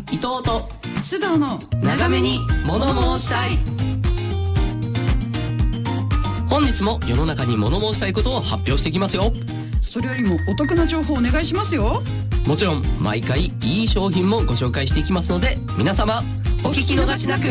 伊藤と須藤の長めに物申したい。本日も世の中に物申したいことを発表していきますよ。 それよりもお得な情報お願いしますよ。 もちろん毎回いい商品もご紹介していきますので、皆様お聞き逃しなく。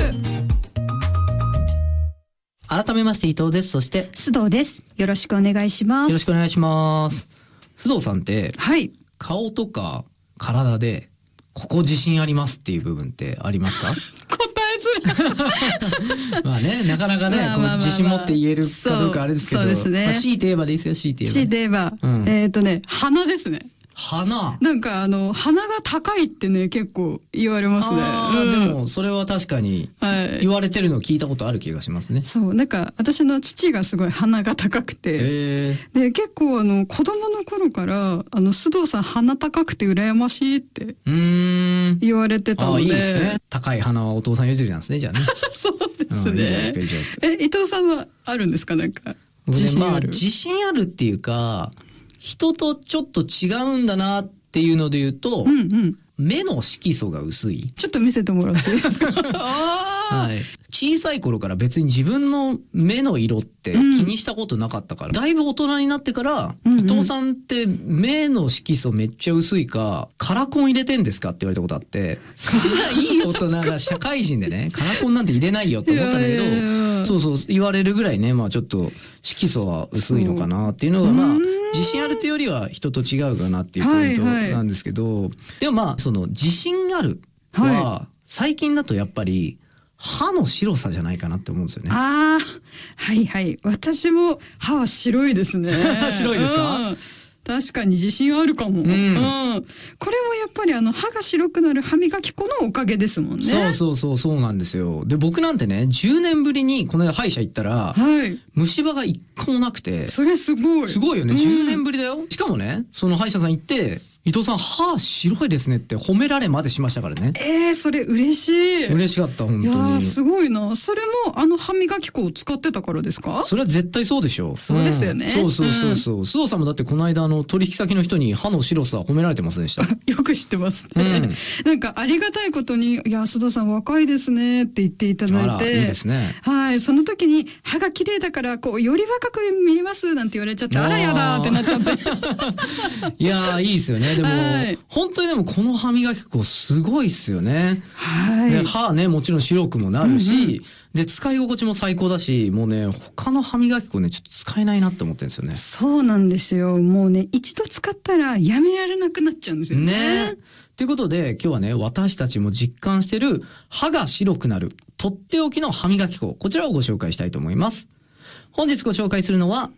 改めまして伊藤です。そして須藤です。よろしくお願いします。 よろしくお願いします。須藤さんって、 はい、 顔とか体でここ自信ありますっていう部分ってありますか？ 答えづらいまあね、なかなかね、こう自信持って言えるかどうかあれですけど、 そうですね。 強いて言えばでいいですよ。強いて言えば。 強いて言えば、鼻ですね。 鼻。 なんか鼻が高いってね、結構言われますね。 でもそれは確かに言われてるのを聞いたことある気がしますね。 そう、なんか私の父がすごい鼻が高くて、で結構子供の頃から須藤さん鼻高くて羨ましいって言われてたので。 いいですね。高い鼻はお父さん譲りなんですね、じゃあね。 そうですね。 いいじゃないですか、いいじゃないですか。 伊藤さんはあるんですか、なんか自信ある？ 自信あるっていうか、人とちょっと違うんだなっていうので言うと、目の色素が薄い。 ちょっと見せてもらっていいですか？ はい、小さい頃から別に自分の目の色って気にしたことなかったから、だいぶ大人になってから、伊藤さんって目の色素めっちゃ薄いか、カラコン入れてんですかって言われたことあって、そんないい大人が社会人でね、カラコンなんて入れないよって思ったんだけど、そう言われるぐらいね、まあちょっと色素は薄いのかなっていうのが、まあ自信あるというよりは人と違うかなっていうポイントなんですけど、でもまあその自信あるは、最近だとやっぱり歯の白さじゃないかなって思うんですよね。 はいはい。私も歯は白いですね。 白いですか？ 確かに自信あるかも。これもやっぱり歯が白くなる歯磨き粉のおかげですもんね。 そうなんですよ。で、僕なんてね、10年ぶりにこの間歯医者行ったら、虫歯が一個もなくて。 それすごい。 すごいよね。10年ぶりだよ。しかもね、その歯医者さん行って、伊藤さん歯白いですねって褒められまでしましたからね。 それ嬉しい。 嬉しかった、本当に。 いやすごいな。それも歯磨き粉を使ってたからですか？ それは絶対そうでしょう。 そうですよね。 そう。須藤さんもだってこの間取引先の人に歯の白さ褒められてませんでした？ よく知ってますね。なんかありがたいことに、いや須藤さん若いですねって言っていただいて、 いいですね。 はい、その時に歯が綺麗だからこうより若く見えますなんて言われちゃって、あらやだってなっちゃって。 いやいいですよね。でも、本当にでもこの歯磨き粉すごいっすよね。で歯ね、もちろん白くもなるし、で使い心地も最高だし、もうね他の歯磨き粉ねちょっと使えないなって思ってるんですよね。 そうなんですよ。もうね一度使ったらやめられなくなっちゃうんですよね。 ということで今日はね、私たちも実感してる歯が白くなるとっておきの歯磨き粉、こちらをご紹介したいと思います。本日ご紹介するのは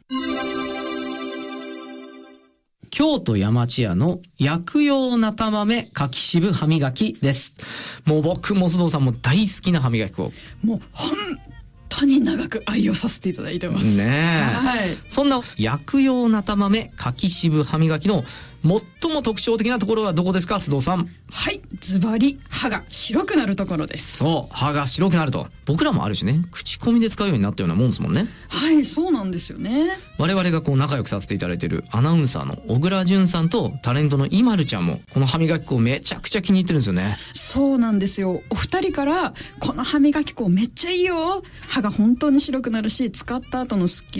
京都山千屋の薬用菜種豆柿渋歯磨きです。もう僕も須藤さんも大好きな歯磨き粉。 もう本当に長く愛用させていただいてますね。そんな薬用菜種豆柿渋歯磨きの最も特徴的なところはどこですか、須藤さん？ はい、ズバリ歯が白くなるところです。 そう、歯が白くなると。僕らもあるしね、口コミで使うようになったようなもんですもんね。 はい、そうなんですよね。 我々がこう仲良くさせていただいているアナウンサーの小倉淳さんとタレントのイマルちゃんもこの歯磨き粉めちゃくちゃ気に入ってるんですよね。 そうなんですよ。お二人からこの歯磨き粉めっちゃいいよ、歯が本当に白くなるし使った後のスッキリ